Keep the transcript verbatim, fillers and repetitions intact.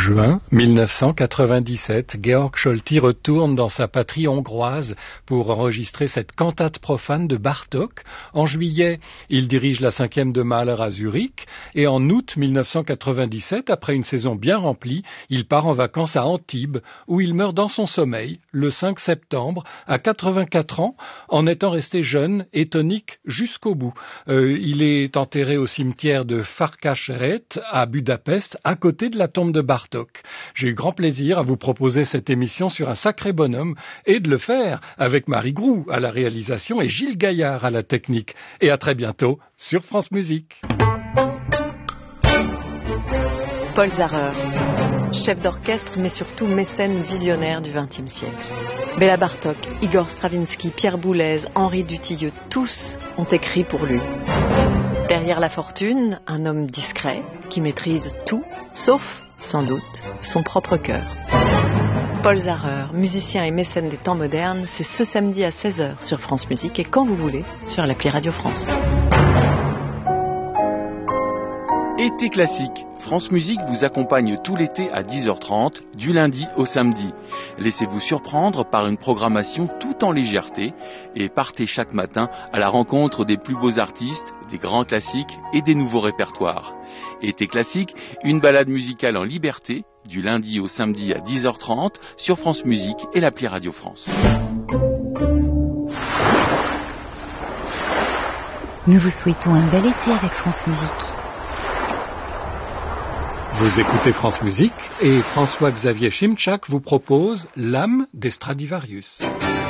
juin mille neuf cent quatre-vingt-dix-sept, Georg Scholti retourne dans sa patrie hongroise pour enregistrer cette cantate profane de Bartók. En juillet, il dirige la cinquième de Mahler à Zurich et en août mille neuf cent quatre-vingt-dix-sept, après une saison bien remplie, il part en vacances à Antibes où il meurt dans son sommeil le cinq septembre à quatre-vingt-quatre ans en étant resté jeune et tonique jusqu'au bout. Euh, il est enterré au cimetière de Farkasrész à Budapest à côté de la tombe de Bartók. J'ai eu grand plaisir à vous proposer cette émission sur un sacré bonhomme et de le faire avec Marie Groux à la réalisation et Gilles Gaillard à la technique. Et à très bientôt sur France Musique. Paul Zarrer, chef d'orchestre mais surtout mécène visionnaire du vingtième siècle. Béla Bartók, Igor Stravinsky, Pierre Boulez, Henri Dutilleux, tous ont écrit pour lui. Derrière la fortune, un homme discret qui maîtrise tout, sauf, sans doute, son propre cœur. Paul Zarrer, musicien et mécène des temps modernes, c'est ce samedi à seize heures sur France Musique et quand vous voulez sur l'appli Radio France. Été classique. France Musique vous accompagne tout l'été à dix heures trente, du lundi au samedi. Laissez-vous surprendre par une programmation tout en légèreté et partez chaque matin à la rencontre des plus beaux artistes, des grands classiques et des nouveaux répertoires. Été classique, une balade musicale en liberté, du lundi au samedi à dix heures trente sur France Musique et l'appli Radio France. Nous vous souhaitons un bel été avec France Musique. Vous écoutez France Musique et François-Xavier Chimchak vous propose L'âme des Stradivarius.